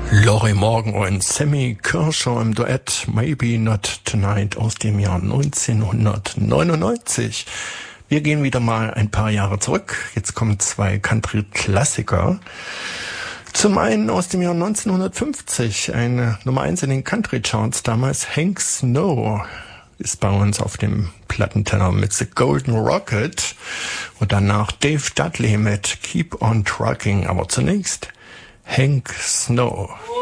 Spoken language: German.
Lori Morgan und Sammy Kershaw im Duett Maybe Not Tonight aus dem Jahr 1999. Wir gehen wieder mal ein paar Jahre zurück. Jetzt kommen zwei Country-Klassiker. Zum einen aus dem Jahr 1950, eine Nummer 1 in den Country-Charts damals, Hank Snow ist bei uns auf dem Plattenteller mit The Golden Rocket und danach Dave Dudley mit Keep on Trucking. Aber zunächst Hank Snow.